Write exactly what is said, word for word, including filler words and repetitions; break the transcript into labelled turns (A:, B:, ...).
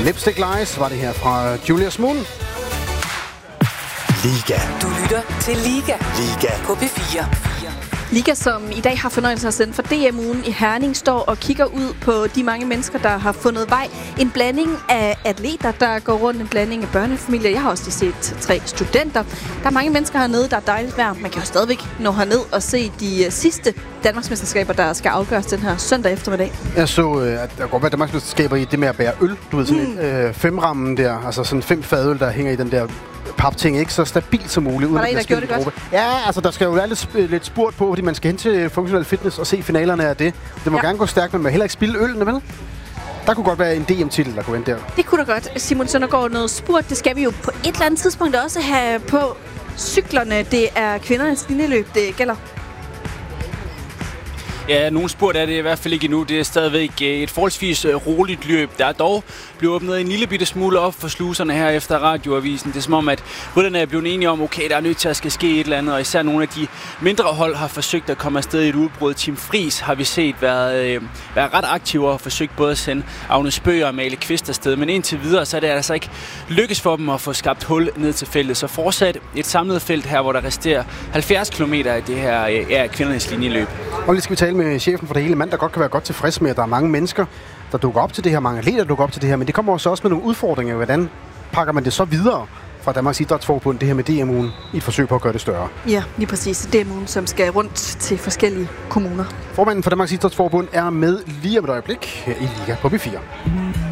A: Lipstick Lies var det her fra Julius Moon.
B: Liga.
C: Du lytter til Liga.
B: Liga.
C: På P fire.
D: Liga, som i dag har fornøjelse af at sende for D M-ugen i Herning, står og kigger ud på de mange mennesker, der har fundet vej. En blanding af atleter, der går rundt, en blanding af børnefamilier. Jeg har også lige set tre studenter. Der er mange mennesker hernede, der er dejligt vejr. Man kan jo stadigvæk nå herned og se de sidste Danmarksmesterskaber, der skal afgøres den her søndag eftermiddag.
A: Jeg så, at der går være Danmarksmesterskaber i det med at bære øl. Du ved, sådan mm. en øh, femrammen der, altså sådan fem fadøl, der hænger i den der papting, ikke så stabilt som muligt.
D: Var der en, der gjorde det godt?
A: Ja, altså der skal jo være lidt, lidt spurt på, fordi man skal hen til funktionel fitness og se finalerne af det. Det må ja. gerne gå stærkt, men man må heller ikke spille ølene, vel? Der kunne godt være en D M-titel, der kunne ind der.
D: Det kunne da godt. Simon Søndergaard, noget spurt, det skal vi jo på et eller andet tidspunkt også have på cyklerne. Det er kvindernes linjeløb, det gælder.
E: Ja, nogen spurt er det i hvert fald ikke endnu. Det er stadigvæk et forholdsvis roligt løb. Der er dog blevet åbnet en lille bitte smule op for sluserne her efter radioavisen. Det er som om, at rytterne er blevet enige om, okay, der er nødt til at skal ske et eller andet. Og især nogle af de mindre hold har forsøgt at komme afsted i et udbrud. Team Fris har vi set været, øh, været ret aktive og har forsøgt både at sende Agnes Bøger og Male Kvist afsted. Men indtil videre, så er det altså ikke lykkes for dem at få skabt hul ned til feltet. Så fortsat et samlet felt her, hvor der resterer halvfjerds kilometer af det her øh, er kvindernes linjeløb.
A: Og lige skal vi tale med chefen for det hele, mand, der godt kan være godt tilfreds med, at der er mange mennesker, der dukker op til det her, mange atleter, der dukker op til det her, men det kommer også med nogle udfordringer. Hvordan pakker man det så videre fra Danmarks Idrætsforbund, det her med D M-ugen, i et forsøg på at gøre det større?
D: Ja, lige præcis. D M-ugen, som skal rundt til forskellige kommuner.
A: Formanden for Danmarks Idrætsforbund er med lige om et øjeblik her i Liga på P fire.